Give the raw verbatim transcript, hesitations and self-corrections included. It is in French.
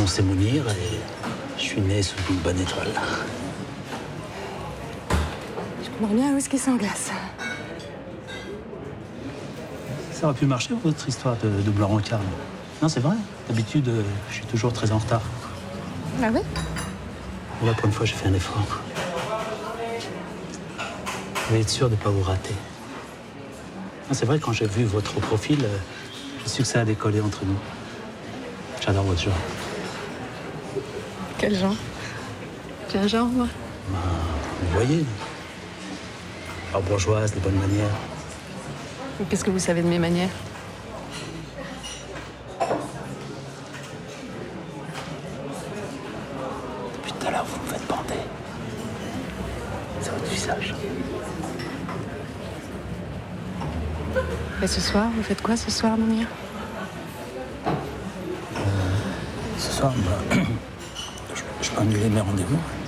nom c'est Mounir et je suis né sous une bonne étoile. Je comprends bien un whisky sans glace. Ça aurait pu marcher, votre histoire de double rencard. Non, c'est vrai. D'habitude, euh, je suis toujours très en retard. Ah oui? Là, pour une fois, j'ai fait un effort. Vous voulez être sûr de ne pas vous rater. Non, c'est vrai, quand j'ai vu votre profil, euh, j'ai su que ça a décollé entre nous. J'adore votre genre. Quel genre? J'ai un genre, moi? Ben, vous voyez. Alors, bourgeoise, des bonnes manières. Qu'est-ce que vous savez de mes manières? Depuis tout à l'heure, vous me faites bander. C'est votre visage. Et ce soir, vous faites quoi ce soir, Mounir? Ce soir, bah, je, je peux annuler mes rendez-vous.